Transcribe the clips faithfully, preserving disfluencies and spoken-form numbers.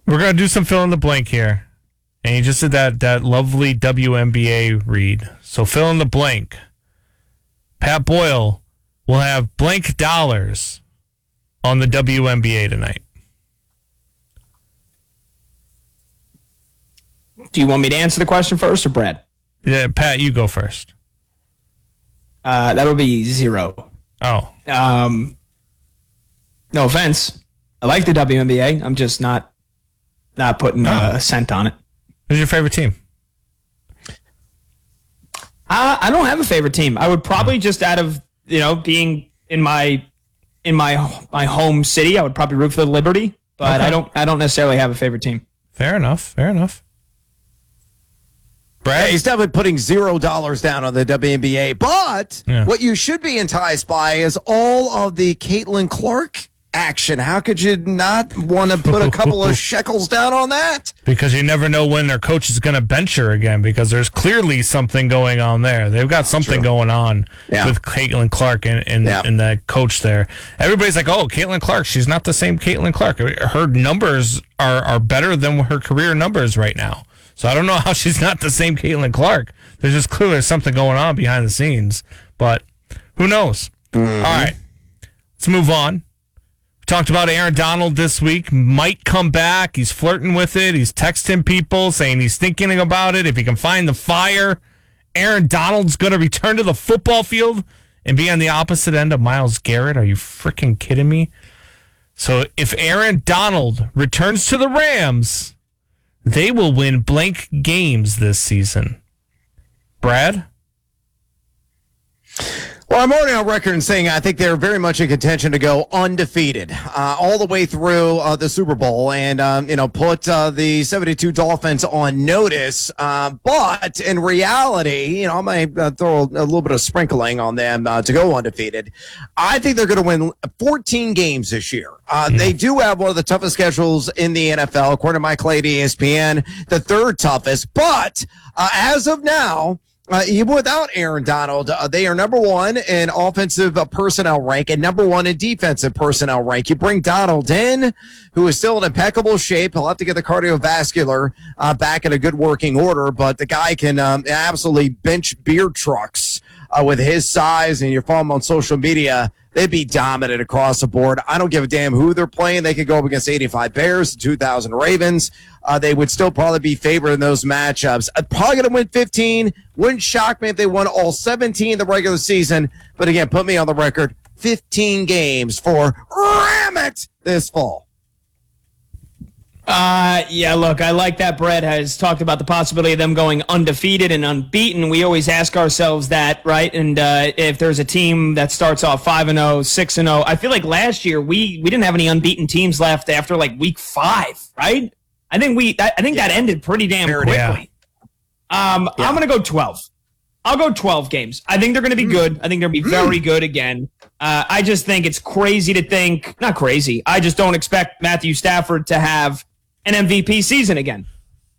We're going to do some fill in the blank here. And you just did that, that lovely W N B A read. So fill in the blank. Pat Boyle will have blank dollars on the W N B A tonight. Do you want me to answer the question first or Brad? Yeah, Pat, you go first. Uh, that'll be zero. Oh. Um, no offense. I like the W N B A. I'm just not not putting Oh. a cent on it. Who's your favorite team? Uh, I don't have a favorite team. I would probably just out of, you know, being in my in my my home city, I would probably root for the Liberty, but Okay. I don't I don't necessarily have a favorite team. Fair enough. Fair enough. Brad? Yeah, he's definitely putting zero dollars down on the W N B A. But Yeah. what you should be enticed by is all of the Caitlin Clark action. How could you not want to put a couple of shekels down on that? Because you never know when their coach is going to bench her again, because there's clearly something going on there. They've got something True. going on Yeah. with Caitlin Clark and, and, Yeah. and the coach there. Everybody's like, oh, Caitlin Clark, she's not the same Caitlin Clark. Her numbers are, are better than her career numbers right now. So I don't know how she's not the same Caitlin Clark. There's just clearly something going on behind the scenes. But who knows? Mm-hmm. All right, let's move on. Talked about Aaron Donald this week. Might come back. He's flirting with it. He's texting people saying he's thinking about it. If he can find the fire, Aaron Donald's going to return to the football field and be on the opposite end of Myles Garrett. Are you freaking kidding me? So if Aaron Donald returns to the Rams, they will win blank games this season. Brad? Well, I'm already on record in saying I think they're very much in contention to go undefeated uh, all the way through uh, the Super Bowl and, um, you know, put uh, the seventy-two Dolphins on notice. Uh, but in reality, you know, I might uh, throw a little bit of sprinkling on them uh, to go undefeated. I think they're going to win fourteen games this year. Uh, mm. They do have one of the toughest schedules in the N F L, according to Mike Clay, E S P N, the third toughest. But uh, as of now, Uh, even without Aaron Donald, uh, they are number one in offensive uh, personnel rank and number one in defensive personnel rank. You bring Donald in, who is still in impeccable shape. He'll have to get the cardiovascular uh, back in a good working order, but the guy can um, absolutely bench beer trucks uh, with his size, and you follow him on social media. They'd be dominant across the board. I don't give a damn who they're playing. They could go up against eighty-five Bears, two thousand Ravens. Uh, they would still probably be favored in those matchups. I'm probably going to win fifteen. Wouldn't shock me if they won all seventeen in the regular season. But again, put me on the record. fifteen games for Ram It this fall. Uh, yeah, look, I like that Brett has talked about the possibility of them going undefeated and unbeaten. We always ask ourselves that, right? And uh, if there's a team that starts off five and oh, six and oh, I feel like last year we, we didn't have any unbeaten teams left after like week five, right? I think we I think yeah. that ended pretty damn quickly. Yeah. Um, yeah. I'm going to go twelve. I'll go twelve games. I think they're going to be good. I think they're going to be very good again. Uh, I just think it's crazy to think, not crazy, I just don't expect Matthew Stafford to have an M V P season again.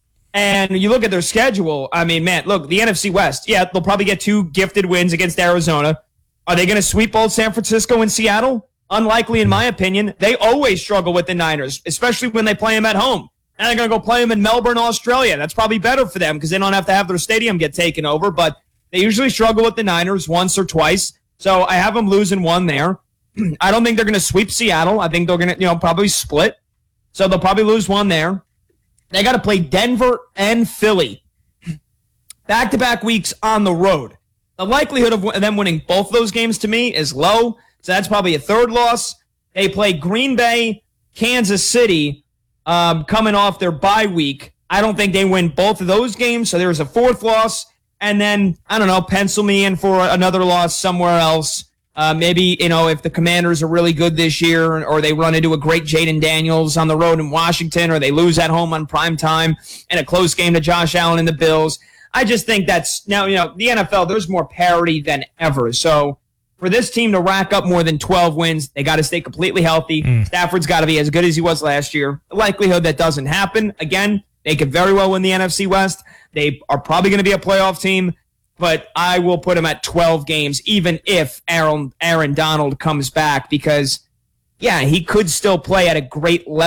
And you look at their schedule, I mean, man, look, the N F C West, yeah, they'll probably get two gifted wins against Arizona. Are they going to sweep both San Francisco and Seattle? Unlikely, in my opinion. They always struggle with the Niners, especially when they play them at home. And they're going to go play them in Melbourne, Australia. That's probably better for them because they don't have to have their stadium get taken over. But they usually struggle with the Niners once or twice. So I have them losing one there. I don't think they're going to sweep Seattle. I think they're going to, you know, probably split. So they'll probably lose one there. They got to play Denver and Philly back-to-back weeks on the road. The likelihood of them winning both those games to me is low. So that's probably a third loss. They play Green Bay, Kansas City, um, coming off their bye week. I don't think they win both of those games. So there's a fourth loss. And then, I don't know, pencil me in for another loss somewhere else. Uh, maybe, you know, if the Commanders are really good this year or they run into a great Jaden Daniels on the road in Washington or they lose at home on prime time and a close game to Josh Allen and the Bills. I just think that's now, you know, the N F L, there's more parity than ever. So for this team to rack up more than twelve wins, they got to stay completely healthy. Mm. Stafford's got to be as good as he was last year. The likelihood that doesn't happen, again, they could very well win the N F C West. They are probably going to be a playoff team. But I will put him at twelve games, even if Aaron Aaron Donald comes back, because, yeah, he could still play at a great level.